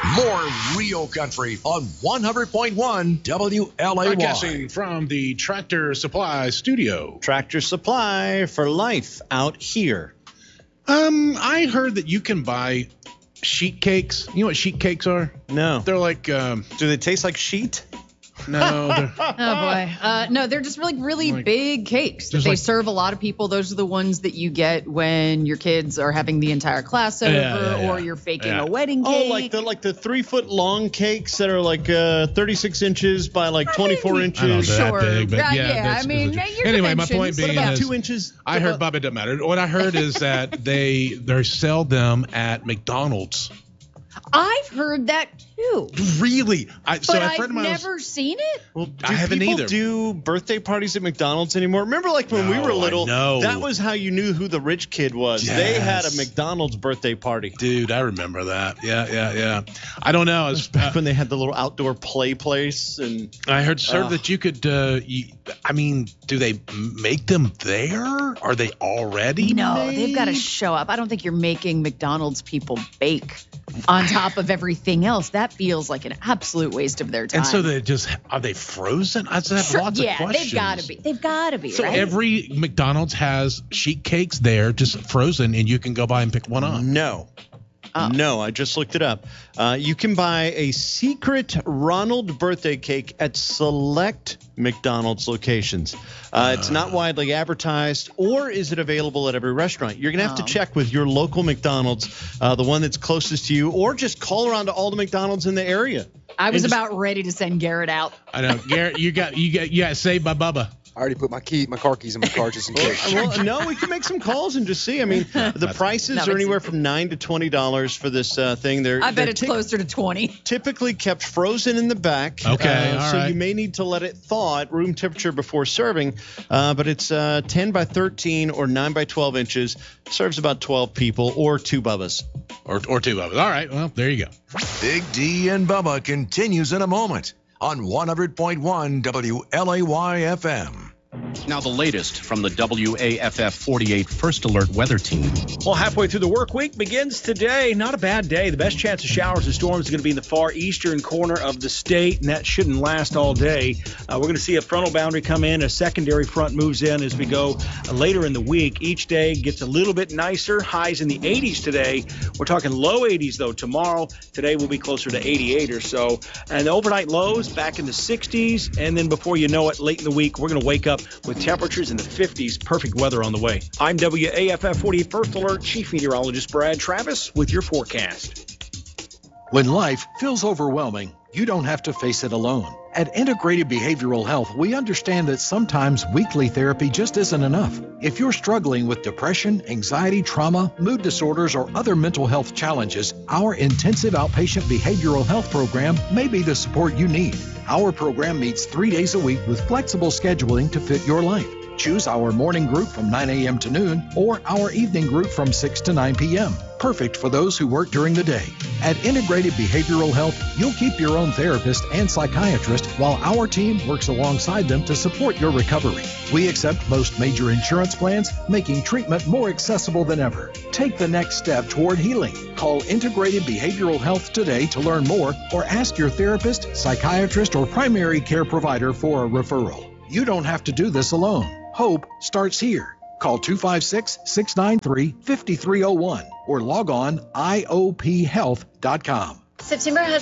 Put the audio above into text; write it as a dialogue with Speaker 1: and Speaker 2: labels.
Speaker 1: More real country on 100.1 WLAY.
Speaker 2: Broadcasting from the Tractor Supply studio.
Speaker 3: Tractor Supply for life out here.
Speaker 2: I heard that you can buy sheet cakes. You know what sheet cakes are?
Speaker 3: No.
Speaker 2: They're like...
Speaker 3: Do they taste like sheet?
Speaker 2: No.
Speaker 4: Oh, boy. No, they're just really big cakes. They serve a lot of people. Those are the ones that you get when your kids are having the entire class over or you're faking a wedding cake.
Speaker 3: Oh, like the 3-foot long cakes that are like 36 inches by like 24 inches.
Speaker 2: I don't know,
Speaker 4: Sure.
Speaker 2: that big, but
Speaker 4: I mean, your
Speaker 2: anyway, my
Speaker 4: dimensions.
Speaker 2: point being
Speaker 3: About
Speaker 2: is
Speaker 3: 2 inches.
Speaker 2: I heard, Bob, it doesn't matter. What I heard is that they sell them at McDonald's.
Speaker 4: I've heard that too.
Speaker 2: Really?
Speaker 4: I've never seen it.
Speaker 3: Well, do
Speaker 2: I haven't
Speaker 3: people
Speaker 2: either.
Speaker 3: do birthday parties at McDonald's anymore? Remember, like when we were little, that was how you knew who the rich kid was.
Speaker 2: Yes.
Speaker 3: They had a McDonald's birthday party.
Speaker 2: Dude, I remember that. Yeah. I don't know. It's
Speaker 3: Back when they had the little outdoor play place, and
Speaker 2: I heard, sir, that you could. Do they make them there? Are they already?
Speaker 4: No,
Speaker 2: made?
Speaker 4: they've got to show up. I don't think you're making McDonald's people bake on top of everything else. That feels like an absolute waste of their time.
Speaker 2: And so are they frozen? I just have lots of questions.
Speaker 4: They've got to be.
Speaker 2: So
Speaker 4: right?
Speaker 2: every McDonald's has sheet cakes there, just frozen, and you can go by and pick one up.
Speaker 3: No. No, I just looked it up. You can buy a secret Ronald birthday cake at select McDonald's locations. It's not widely advertised, or is it available at every restaurant? You're going to have to check with your local McDonald's, the one that's closest to you, or just call around to all the McDonald's in the area.
Speaker 4: I was about ready to send Garrett out.
Speaker 2: I know, Garrett, you got saved by Bubba.
Speaker 5: I already put my car keys in my car just in case.
Speaker 3: Well, no, we can make some calls and just see. I mean, the prices are anywhere from $9 to $20 for this thing.
Speaker 4: I bet it's closer to 20.
Speaker 3: Typically kept frozen in the back.
Speaker 2: Okay, all
Speaker 3: so
Speaker 2: right.
Speaker 3: you may need to let it thaw at room temperature before serving. But it's 10 by 13 or 9 by 12 inches. Serves about 12 people or 2 Bubbas.
Speaker 2: Or 2 Bubbas. All right, well, there you go.
Speaker 1: Big D and Bubba continues in a moment on 100.1 WLAY FM.
Speaker 6: Now the latest from the WAFF 48 First Alert Weather Team.
Speaker 7: Well, halfway through the work week begins today. Not a bad day. The best chance of showers and storms is going to be in the far eastern corner of the state, and that shouldn't last all day. We're going to see a frontal boundary come in. A secondary front moves in as we go later in the week. Each day gets a little bit nicer. Highs in the 80s today. We're talking low 80s, though, tomorrow. Today will be closer to 88 or so. And the overnight lows back in the 60s. And then before you know it, late in the week, we're going to wake up with temperatures in the 50s. Perfect weather on the way. I'm WAFF 48 First Alert Chief Meteorologist Brad Travis with your forecast.
Speaker 8: When life feels overwhelming, you don't have to face it alone. At Integrated Behavioral Health, we understand that sometimes weekly therapy just isn't enough. If you're struggling with depression, anxiety, trauma, mood disorders, or other mental health challenges, our intensive outpatient behavioral health program may be the support you need. Our program meets 3 days a week with flexible scheduling to fit your life. Choose our morning group from 9 a.m. to noon or our evening group from 6 to 9 p.m. Perfect for those who work during the day. At Integrated Behavioral Health, you'll keep your own therapist and psychiatrist while our team works alongside them to support your recovery. We accept most major insurance plans, making treatment more accessible than ever. Take the next step toward healing. Call Integrated Behavioral Health today to learn more or ask your therapist, psychiatrist, or primary care provider for a referral. You don't have to do this alone. Hope starts here. Call 256-693-5301 or log on iophealth.com.
Speaker 9: September has